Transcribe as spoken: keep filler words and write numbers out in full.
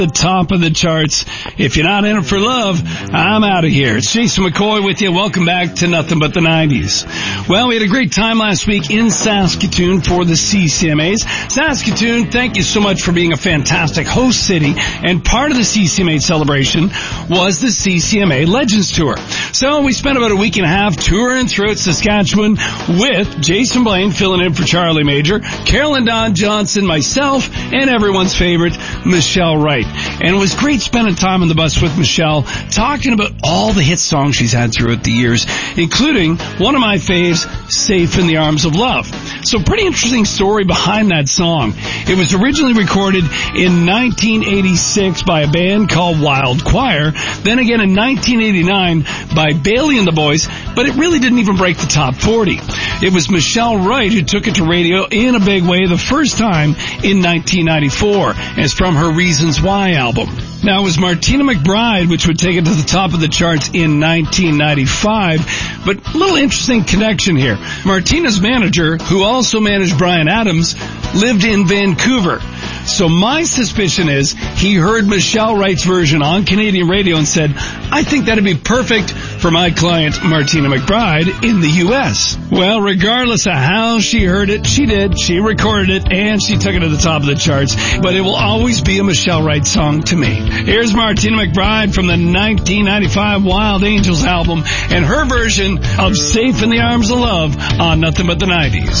The top of the charts. If you're not in it for love, I'm out of here. It's Jason McCoy with you. Welcome back to Nothing But the nineties. Well, we had a great time last week in Saskatoon for the C C M As. Saskatoon, thank you so much for being a fantastic host city. And part of the C C M A celebration was the C C M A Legends Tour. So we spent about a week and a half touring throughout Saskatchewan with Jason Blaine filling in for Charlie Major, Carolyn Don Johnson, myself, and everyone's favorite, Michelle Wright. And it was great spending time on the bus with Michelle, talking about all the hit songs she's had throughout the years, including one of my faves, Safe in the Arms of Love. So pretty interesting story behind that song. It was originally recorded in nineteen eighty-six by a band called Wild Choir, then again in nineteen eighty-nine by Bailey and the Boys, but it really didn't even break the top forty. It was Michelle Wright who took it to radio in a big way the first time in nineteen ninety-four, as from her Reasons Why album. Now, it was Martina McBride which would take it to the top of the charts in nineteen ninety-five, but a little interesting connection here. Martina's manager, who also managed Bryan Adams, lived in Vancouver. So my suspicion is he heard Michelle Wright's version on Canadian radio and said, I think that'd be perfect for my client Martina McBride in the U S. Well, regardless of how she heard it, she did. She recorded it, and she took it to the top of the charts. But it will always be a Michelle Wright song to me. Here's Martina McBride from the nineteen ninety-five Wild Angels album and her version of Safe in the Arms of Love on Nothing But the nineties.